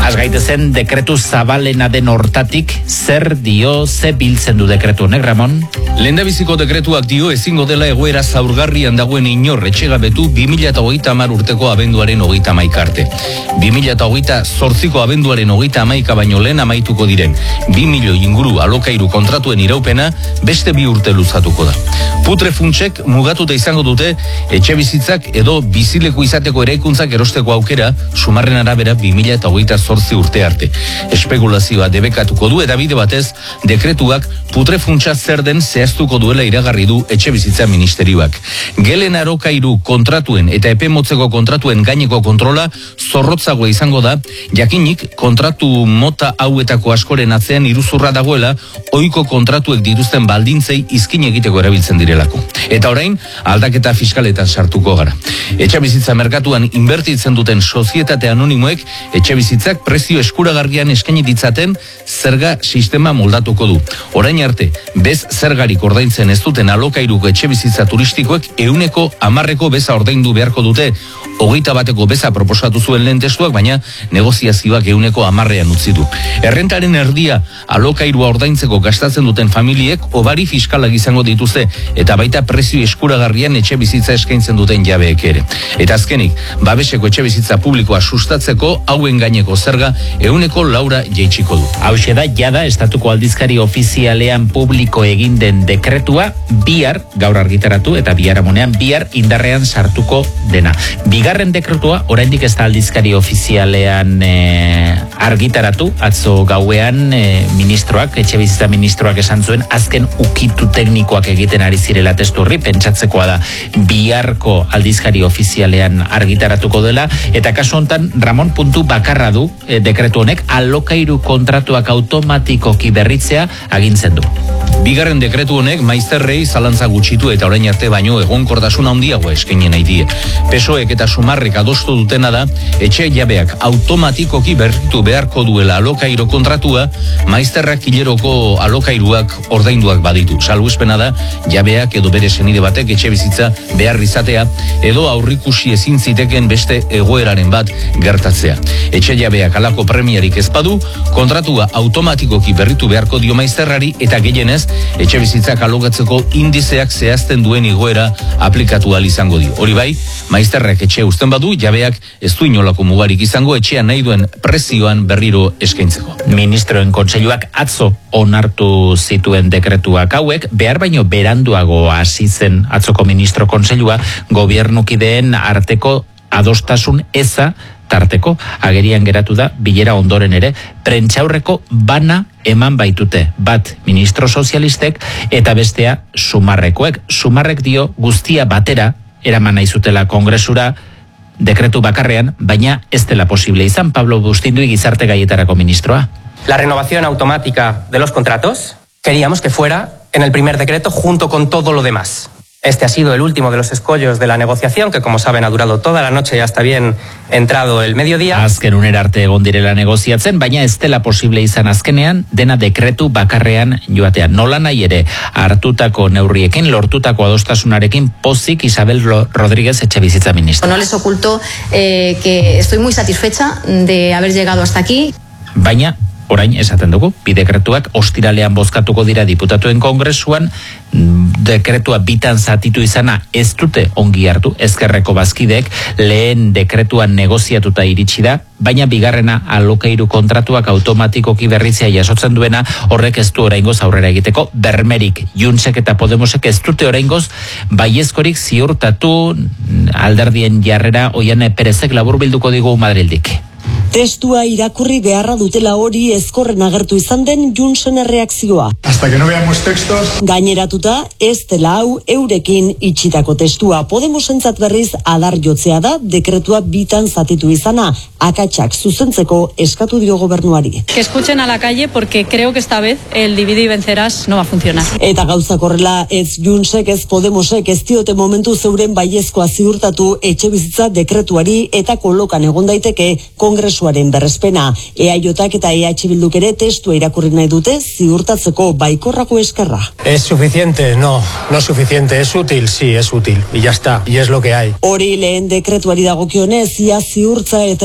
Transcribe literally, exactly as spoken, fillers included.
Az gaitezen dekretu zabalena den hortatik, zer dio, ze biltzen du dekretu honek, Ramon? Lehendabiziko dekretuak dio ezingo dela egoera zaurgarrian dagoen inor etxegabetu bi mila hogeita hamar urteko abenduaren hogeita hamaika arte. bi mila hogeita zortziko abenduaren hogeita hamaika baino lehen amaituko diren bi milioi inguru alokairu kontratuen iraupena beste bi urte luzatuko da. Putre funtsek mugatuta izango dute etxe bizitzak edo bizileku izateko eraikuntzak erosteko aukera sumarren arabera bi mila hogeita zortzi urte arte. Espekulazioa debekatuko du eta bide batez dekretuak putre funtsa zer den zehaztuko duela iragarri du etxe bizitza ministerioak. Gelen alokairu kontratuen eta epe motzeko kontratuen gaineko kontrola zorrotzagoa izango da, jakinik kontratu mota hauetako askoren atzean iruzurra dagoela ohiko kontratuek dituzten baldintzei izkin egiteko erabiltzen direlako. Eta orain aldaketa fiskaletan sartuko gara. Etxe bizitza merkatuan inbertitzen duten sozietate anonimoek etxe bizitzak prezio eskuragarrian eskaini ditzaten zerga sistema moldatuko du. Orain arte, bez zergarik ordaintzen ez duten alokairuko etxe bizitza turistikoek ehuneko hamarreko beza ordaindu beharko dute. Hogeita bateko beza proposatu zuen lehen testuak, baina negoziazioak ehuneko hamarrean utzi du. Errentaren erdia alokairua ordaintzeko gastatzen duten familiek obari fiskalak izango dituzte eta baita prezio eskuragarrian etxe bizitza eskaintzen duten jabeek ere. Eta azkenik, babeseko etxe bizitza publikoa sustatzeko hauen gaineko zerga ehuneko laura jaitsiko du. Hauxe da, jada, estatuko aldizkari ofizialean publiko egin den dekretua bihar gaur argitaratu eta biharamunean bihar indarrean sartuko dena. Bigarren dekretua oraindik ez da aldizkari ofizialean e, argitaratu, atzo gauean e, ministroak, etxe bizitza ministroak esan zuen, azken ukitu teknikoak egiten ari zirela testu horri, pentsatzekoa da biharko aldizkari ofizialean argitaratuko dela, eta kasu hontan Ramon puntu bakarra du e, dekretu honek alokairu kontratuak automatikoki berritzea agintzen du. Bigarren dekretu honek maizterrei zalantza gutxitu eta orain arte baino egonkortasun handiagoa eskaini nahi die. P S O Ek eta Sumarrek adostu dutena da etxe jabeak automatikoki berritu beharko duela alokairu kontratua maizterrak hileroko alokairuak ordainduak baditu. Salbuespena da jabeak edo bere senide batek etxe bizitza behar izatea edo aurrikusi ezin ziteken beste egoeraren bat gertatzea. Etxe jabeak alako premiarik ez badu, kontratua automatikoki berritu beharko dio maizterrari eta gehienez etxe bizitzak alokatzeko indizeak zehazten duen igoera aplikatu ahal izango dio. Hori bai, maizterrak etxe uzten badu, jabeak ez du inolako mugarik izango etxea nahi duen prezioan berriro eskaintzeko. Ministroen kontseiluak atzo onartu zituen dekretuak hauek, behar baino beranduago hasi zen atzoko ministro kontseilua gobernukideen arteko adostasun eza tarteko agerian geratu da bilera ondoren ere prentsaurreko bana eman baitute, bat ministro sozialistek eta bestea Sumarrekoek. Sumarrek dio guztia batera eraman nahi zutela kongresura dekretu bakarrean, baina ez dela posible izan. Pablo Bustindui gizarte gaietarako ministroa. La renovación automática de los contratos queríamos que fuera en el primer decreto junto con todo lo demás. Este ha sido el último de los escollos de la negociación, que como saben ha durado toda la noche y hasta bien entrado el mediodía. Azken unera arte egon direla negoziatzen, baina ez dela posible izan azkenean, dena dekretu bakarrean joatean. Nola nahi ere, hartutako neurriekin, lortutako adostasunarekin pozik Isabel Rodríguez etxebizitza ministra. No les oculto eh, que estoy muy satisfecha de haber llegado hasta aquí. Baina orain esaten dugu, bi dekretuak ostiralean bozkatuko dira diputatuen kongresuan, dekretua bitan zatitu izana ez dute ongi hartu, ezkerreko bazkideek lehen dekretuan negoziatuta iritsi da, baina bigarrena alokairu kontratuak automatikoki berritzea jasotzen duena, horrek ez du oraingoz aurrera egiteko bermerik. Juntsek eta Podemosek ez dute oraingoz baiezkorik ziurtatu, alderdien jarrera Oiane Perezek laburbilduko digu Madrildik. Testua irakurri beharra dutela hori ezkorren agertu izan den Juntsen erreakzioa. Hasta que no veamos textos. Gaineratuta ez dela hau eurekin itxitako testua. Podemosentzat berriz adar jotzea da dekretua bitan zatitu izana, akatsak zuzentzeko eskatu dio gobernuari. Que escuchen a la calle porque creo que esta vez el divide y vencerás no va a funcionar. Eta gauzak horrela ez Juntsek ez Podemosek ez diote momentu zeuren baiezkoa ziurtatu etxebizitza dekretuari eta kolokan egon daiteke kongresuaren berrespena. E A J eta E H Bilduk ere testua irakurri nahi dute ziurtatzeko baikorrako eskerra. ¿Es suficiente? No, no es suficiente. ¿Es útil? Sí, es útil. Y ya está. Y es lo que hay. Hori lehen dekretuari dagokionez, ia ziurtza eta